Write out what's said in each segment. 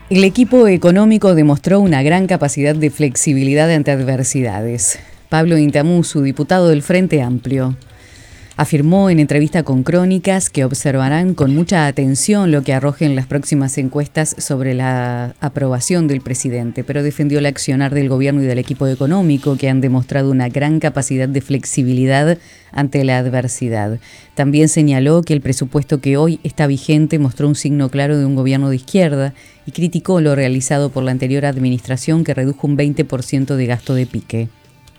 El equipo económico demostró una gran capacidad de flexibilidad ante adversidades. Pablo Intamuzú, diputado del Frente Amplio, afirmó en entrevista con Crónicas que observarán con mucha atención lo que arrojen las próximas encuestas sobre la aprobación del presidente, pero defendió el accionar del gobierno y del equipo económico, que han demostrado una gran capacidad de flexibilidad ante la adversidad. También señaló que el presupuesto que hoy está vigente mostró un signo claro de un gobierno de izquierda y criticó lo realizado por la anterior administración, que redujo un 20% de gasto de pique.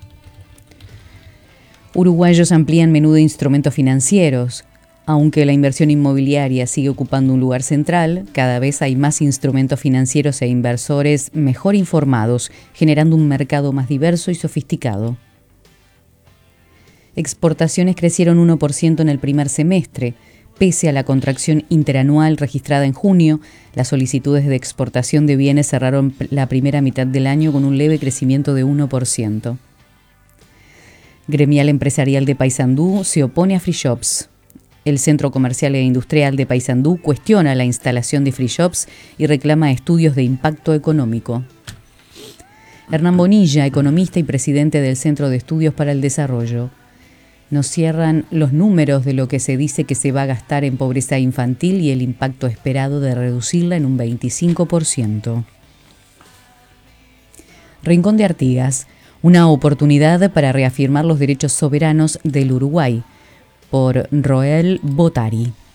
Uruguayos amplían menú de instrumentos financieros. Aunque la inversión inmobiliaria sigue ocupando un lugar central, cada vez hay más instrumentos financieros e inversores mejor informados, generando un mercado más diverso y sofisticado. Exportaciones crecieron 1% en el primer semestre. Pese a la contracción interanual registrada en junio, las solicitudes de exportación de bienes cerraron la primera mitad del año con un leve crecimiento de 1%. Gremial Empresarial de Paysandú se opone a free shops. El Centro Comercial e Industrial de Paysandú cuestiona la instalación de free shops y reclama estudios de impacto económico. Hernán Bonilla, economista y presidente del Centro de Estudios para el Desarrollo. Nos cierran los números de lo que se dice que se va a gastar en pobreza infantil y el impacto esperado de reducirla en un 25%. Rincón de Artigas. Una oportunidad para reafirmar los derechos soberanos del Uruguay, por Roel Botari.